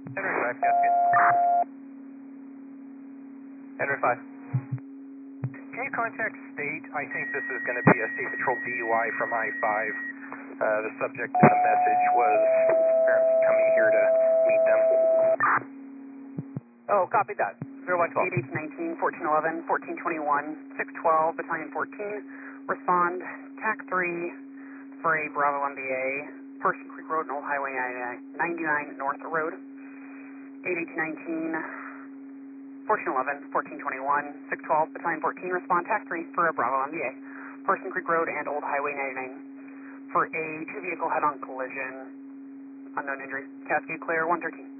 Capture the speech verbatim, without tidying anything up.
Henry five, Cascade. Henry five. Can you contact State? I think this is going to be a State Patrol D U I from I five. Uh, the subject in the message was parents coming here to meet them. Oh, copy that. zero one twelve. eight eight nineteen, fourteen eleven, fourteen twenty-one, six twelve, Battalion fourteen. Respond, T A C three for a Bravo M B A, Person Creek Road and Old Highway ninety-nine North Road. eight eight nineteen, fourteen eleven, fourteen twenty-one, six twelve, Battalion fourteen. Respond, T A C three for a Bravo M B A, Person Creek Road and Old Highway ninety-nine for a two-vehicle head-on collision. Unknown injury. Cascade clear, one thirteen.